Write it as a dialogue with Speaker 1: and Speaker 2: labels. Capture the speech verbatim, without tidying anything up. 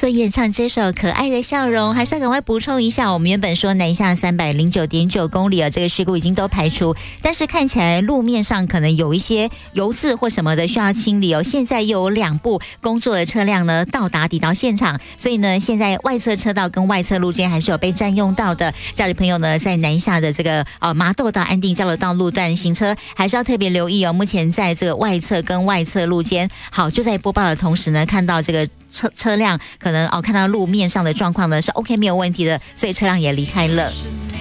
Speaker 1: 所演唱这首可爱的笑容，还是要赶快补充一下，我们原本说南下三百零九点九公里啊，这个事故已经都排除，但是看起来路面上可能有一些油渍或什么的需要清理哦。现在又有两部工作的车辆呢到达抵达现场，所以呢，现在外侧车道跟外侧路肩还是有被占用到的。家里朋友呢，在南下的这个呃麻豆到安定交流道路段行车，还是要特别留意哦。目前在这个外侧跟外侧路肩，好，就在播报的同时呢，看到这个车车辆可能哦看到路面上的状况呢是 OK 没有问题的，所以车辆也离开了。